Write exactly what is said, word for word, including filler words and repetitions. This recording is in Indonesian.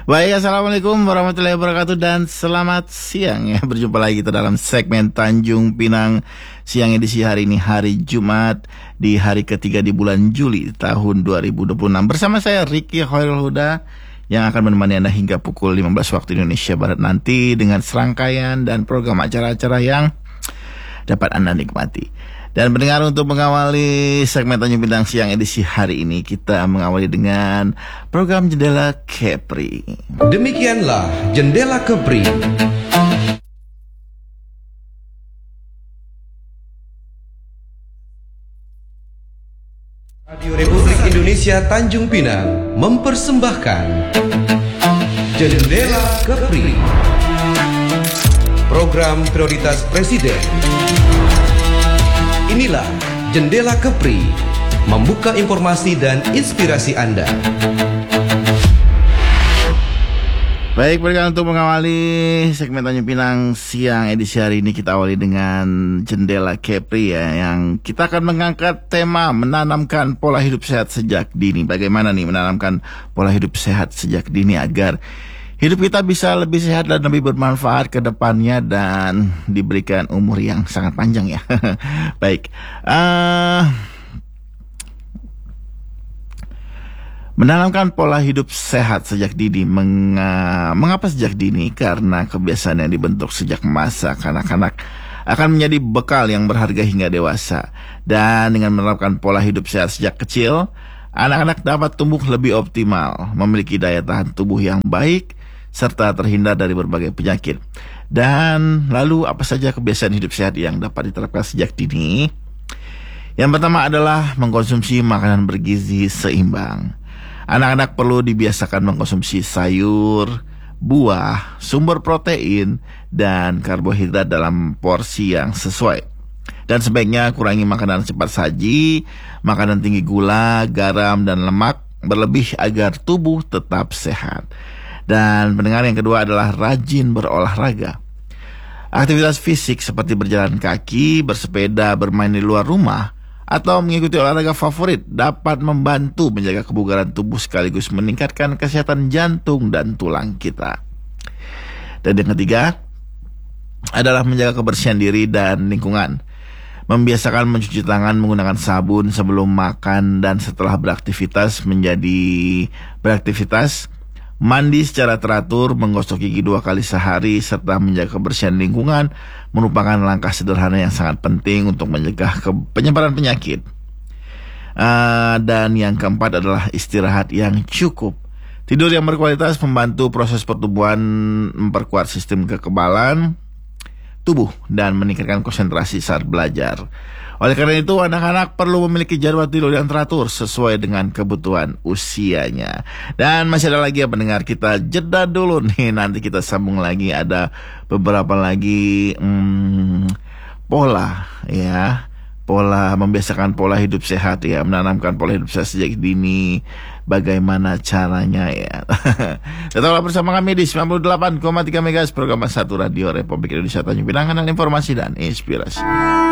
Baik, assalamualaikum warahmatullahi wabarakatuh dan selamat siang ya. Berjumpa lagi kita dalam segmen Tanjung Pinang siang edisi hari ini, hari Jumat di hari ketiga di bulan Juli tahun dua ribu dua puluh enam. Bersama saya Ricky Khairul Huda yang akan menemani Anda hingga pukul lima belas waktu Indonesia Barat nanti dengan serangkaian dan program acara-acara yang dapat Anda nikmati. Dan pendengar, untuk mengawali segmen Tanjung Pinang siang edisi hari ini, kita mengawali dengan program Jendela Kepri. Demikianlah Jendela Kepri. Radio Republik Indonesia Tanjung Pinang mempersembahkan Jendela Kepri, program prioritas Presiden. Inilah Jendela Kepri, membuka informasi dan inspirasi Anda. Baik, berikan untuk mengawali segmen Tanjung Pinang siang edisi hari ini, kita awali dengan Jendela Kepri ya, yang kita akan mengangkat tema menanamkan pola hidup sehat sejak dini. Bagaimana nih menanamkan pola hidup sehat sejak dini agar hidup kita bisa lebih sehat dan lebih bermanfaat ke depannya dan diberikan umur yang sangat panjang ya. Baik, uh, menanamkan pola hidup sehat sejak dini. Meng, uh, mengapa sejak dini? Karena kebiasaan yang dibentuk sejak masa kanak-kanak akan menjadi bekal yang berharga hingga dewasa. Dan dengan menerapkan pola hidup sehat sejak kecil, anak-anak dapat tumbuh lebih optimal, memiliki daya tahan tubuh yang baik, serta terhindar dari berbagai penyakit. Dan lalu apa saja kebiasaan hidup sehat yang dapat diterapkan sejak dini? Yang pertama adalah mengkonsumsi makanan bergizi seimbang. Anak-anak perlu dibiasakan mengkonsumsi sayur, buah, sumber protein, dan karbohidrat dalam porsi yang sesuai. Dan sebaiknya kurangi makanan cepat saji, makanan tinggi gula, garam, dan lemak berlebih agar tubuh tetap sehat. Dan pendengar, yang kedua adalah rajin berolahraga. Aktivitas fisik seperti berjalan kaki, bersepeda, bermain di luar rumah, atau mengikuti olahraga favorit dapat membantu menjaga kebugaran tubuh sekaligus meningkatkan kesehatan jantung dan tulang kita. Dan yang ketiga adalah menjaga kebersihan diri dan lingkungan. Membiasakan mencuci tangan menggunakan sabun sebelum makan dan setelah beraktivitas menjadi beraktivitas. Mandi secara teratur, menggosok gigi dua kali sehari, serta menjaga kebersihan lingkungan merupakan langkah sederhana yang sangat penting untuk mencegah penyebaran penyakit. Uh, dan yang keempat adalah istirahat yang cukup. Tidur yang berkualitas membantu proses pertumbuhan, memperkuat sistem kekebalan tubuh, dan meningkatkan konsentrasi saat belajar. Oleh karena itu, anak-anak perlu memiliki jadwal tidur yang teratur sesuai dengan kebutuhan usianya. Dan masih ada lagi ya pendengar, kita jeda dulu nih, nanti kita sambung lagi. Ada beberapa lagi hmm, pola ya, pola membiasakan pola hidup sehat ya, menanamkan pola hidup sehat sejak dini. Bagaimana caranya ya? Tetaplah bersama kami di sembilan puluh delapan koma tiga MHz program satu Radio Republik Indonesia Tanjung Pinang, kanal informasi dan inspirasi.